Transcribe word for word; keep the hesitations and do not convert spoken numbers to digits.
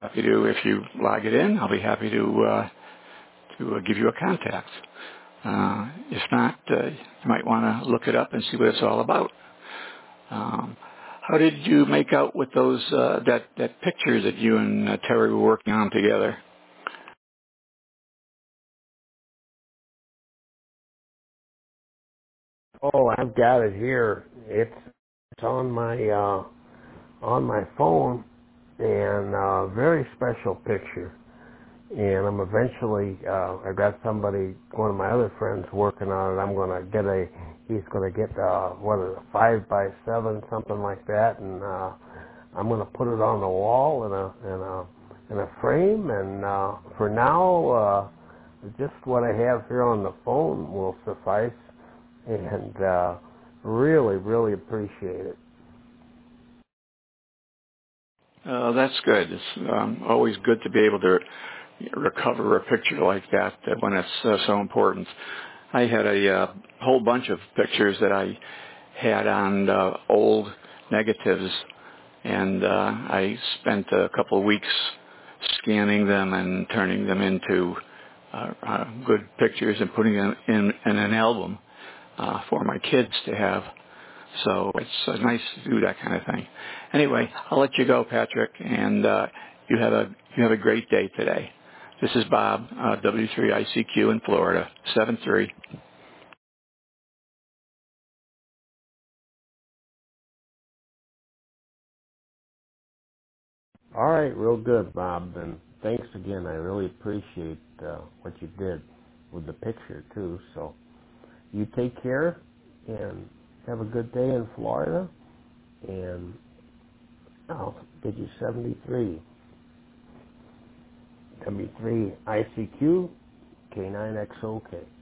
Happy to, if you log it in, I'll be happy to uh, to uh, give you a contact. Uh, if not, uh, you might want to look it up and see what it's all about. Um, how did you make out with those uh, that that picture that you and uh, Terry were working on together? Oh, I've got it here. It's it's on my uh, on my phone, and uh, very special picture. And I'm eventually uh, I got somebody, one of my other friends, working on it. I'm gonna get a he's gonna get uh, what is it, five by seven, something like that, and uh, I'm gonna put it on the wall in a in a in a frame. And uh, for now, uh, just what I have here on the phone will suffice. And uh, really, really appreciate it. Uh, that's good. It's um, always good to be able to recover a picture like that uh, when it's uh, so important. I had a uh, whole bunch of pictures that I had on uh, old negatives, and uh, I spent a couple of weeks scanning them and turning them into uh, uh, good pictures and putting them in, in an album uh, for my kids to have. So it's uh, nice to do that kind of thing. Anyway, I'll let you go, Patrick, and uh, you have a you have a great day today. This is Bob, uh, W three I C Q in Florida, seven three. All right, real good, Bob. And thanks again. I really appreciate uh, what you did with the picture, too. So you take care and have a good day in Florida. And I'll bid you seventy-three. W three I C Q K nine X O K.